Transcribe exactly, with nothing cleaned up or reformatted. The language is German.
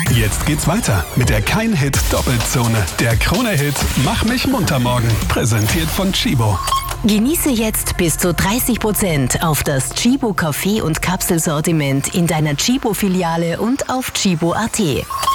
Jetzt geht's weiter mit der Kein-Hit-Doppelzone. Der Krone-Hit Mach mich munter morgen. Präsentiert von Tchibo. Genieße jetzt bis zu dreißig Prozent auf das Tchibo Kaffee- und Kapselsortiment in deiner Tchibo-Filiale und auf tchibo punkt at.